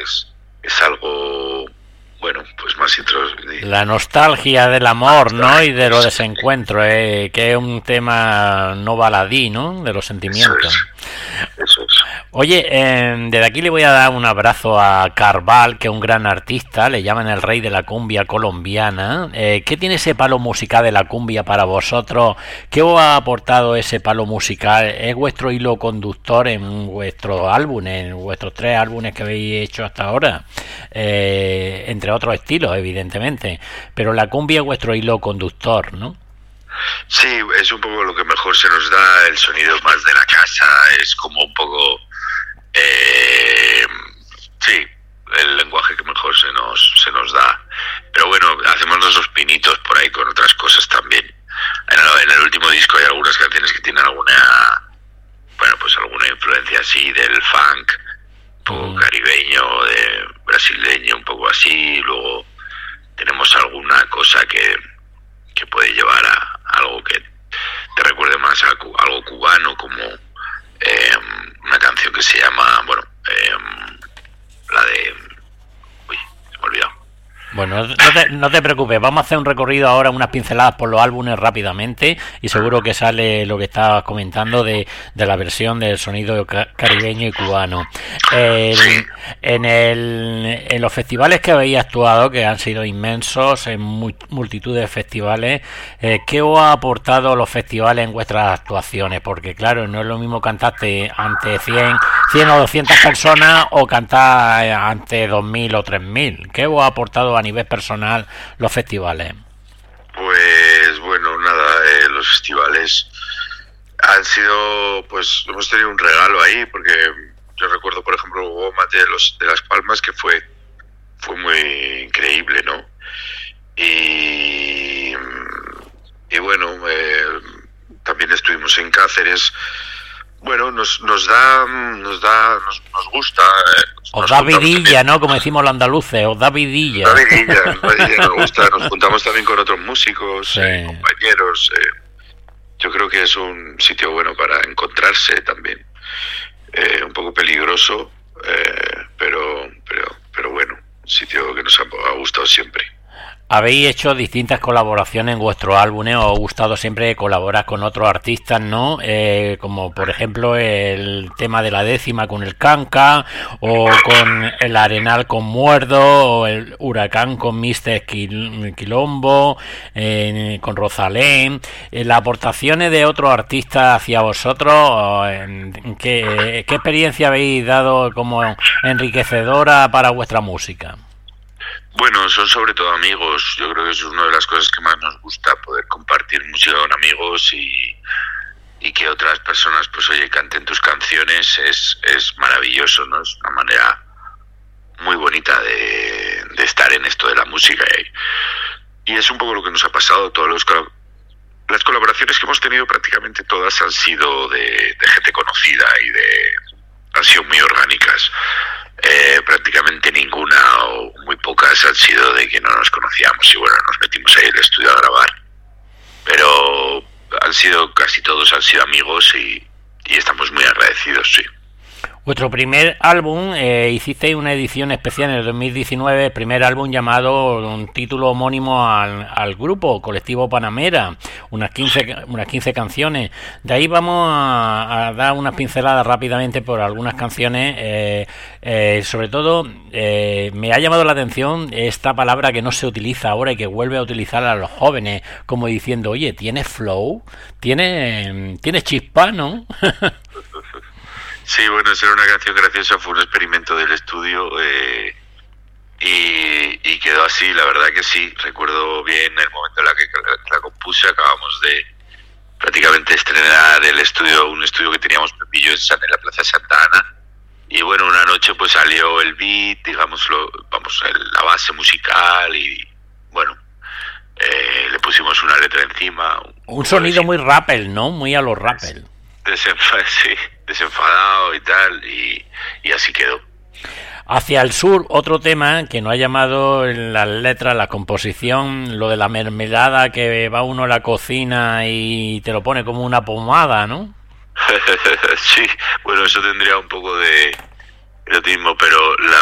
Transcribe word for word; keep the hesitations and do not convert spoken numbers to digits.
es, es algo, bueno, pues más intro... La nostalgia del amor, ¿no? Y de los desencuentros, eh, que es un tema no baladí, ¿no? De los sentimientos. Eso es. Eso es. Oye, eh, desde aquí le voy a dar un abrazo a Carval, que es un gran artista, le llaman el rey de la cumbia colombiana. Eh, ¿Qué tiene ese palo musical de la cumbia para vosotros? ¿Qué os ha aportado ese palo musical? ¿Es vuestro hilo conductor en vuestros álbumes, en vuestros tres álbumes que habéis hecho hasta ahora? Eh, entre otros estilos, evidentemente. Pero la cumbia es vuestro hilo conductor, ¿no? Sí, es un poco lo que mejor se nos da, el sonido más de la casa, es como un poco... Eh, sí, el lenguaje que mejor se nos se nos da. Pero bueno, hacemos nuestros pinitos por ahí con otras cosas también. En el, en el último disco hay algunas canciones que tienen alguna, bueno, pues alguna influencia así del funk, un poco mm. caribeño, de brasileño, un poco así. Luego tenemos alguna cosa que, que puede llevar a, a algo que te recuerde más a, a algo cubano, como eh, una canción que se llama, bueno, eh, la de... Uy, se me ha olvidado. Bueno, no te, no te preocupes, vamos a hacer un recorrido ahora, unas pinceladas por los álbumes rápidamente, y seguro que sale lo que estabas comentando de, de la versión del sonido caribeño y cubano. El, en, el, en los festivales que habéis actuado, que han sido inmensos, en multitud de festivales, eh, ¿qué os ha aportado los festivales en vuestras actuaciones? Porque claro, no es lo mismo cantarte ante cien, cien o doscientas personas o cantar ante dos mil o tres mil. ¿Qué os ha aportado a a nivel personal los festivales? Pues bueno, nada, eh, los festivales han sido, pues hemos tenido un regalo ahí, porque yo recuerdo, por ejemplo, Goma de, los, de Las Palmas, que fue fue muy increíble, ¿no? Y, y bueno, eh, también estuvimos en Cáceres. Bueno, nos nos da, nos da, nos, nos gusta. Eh, os da vidilla, ¿no? Como decimos los andaluces, os da vidilla. Nos da vidilla, nos, da vidilla, nos gusta. Nos juntamos también con otros músicos, sí. eh, compañeros. Eh. Yo creo que es un sitio bueno para encontrarse también. Eh, un poco peligroso, eh, pero, pero, pero bueno, un sitio que nos ha, ha gustado siempre. Habéis hecho distintas colaboraciones en vuestros álbumes, os ha gustado siempre colaborar con otros artistas, ¿no? Eh, como por ejemplo el tema de La Décima con el Canca, o con el Arenal con Muerdo, o el Huracán con míster Quilombo, eh, con Rosalén. Eh, las aportaciones de otros artistas hacia vosotros, ¿qué, qué experiencia habéis dado como enriquecedora para vuestra música? Bueno, son sobre todo amigos. Yo creo que eso es una de las cosas que más nos gusta, poder compartir música con amigos y, y que otras personas, pues oye, canten tus canciones. Es, es maravilloso, ¿no? Es una manera muy bonita de, de estar en esto de la música. Y, y es un poco lo que nos ha pasado. Todos los las colaboraciones que hemos tenido, prácticamente todas han sido de, de gente conocida y de han sido muy orgánicas. Eh, prácticamente ninguna o muy pocas han sido de que no nos conocíamos y bueno, nos metimos ahí en el estudio a grabar, pero han sido casi todos han sido amigos y, y estamos muy agradecidos, sí. Vuestro primer álbum, eh, hicisteis una edición especial en el dos mil diecinueve, el primer álbum llamado, un título homónimo al, al grupo, Colectivo Panamera, unas quince, unas quince canciones. De ahí vamos a, a dar unas pinceladas rápidamente por algunas canciones. Eh, eh, sobre todo, eh, me ha llamado la atención esta palabra que no se utiliza ahora y que vuelve a utilizar a los jóvenes, como diciendo, oye, ¿tienes flow? ¿Tienes, ¿tienes chispa, no? Sí, bueno, esa era una canción graciosa, fue un experimento del estudio eh, y, y quedó así, la verdad que sí. Recuerdo bien el momento en el que la, la compuse, acabamos de prácticamente estrenar el estudio, un estudio que teníamos Pepillo en, San, en la Plaza Santa Ana, y bueno, una noche pues salió el beat, digamos, lo, vamos, el, la base musical y bueno, eh, le pusimos una letra encima. Un, un sonido muy rappel, ¿no? Muy a los rappel. Desenf- sí, desenfadado y tal, y, y así quedó. Hacia el sur, otro tema que nos ha llamado en las letras, la composición, lo de la mermelada, que va uno a la cocina y te lo pone como una pomada, ¿no? Sí, bueno, eso tendría un poco de erotismo, pero la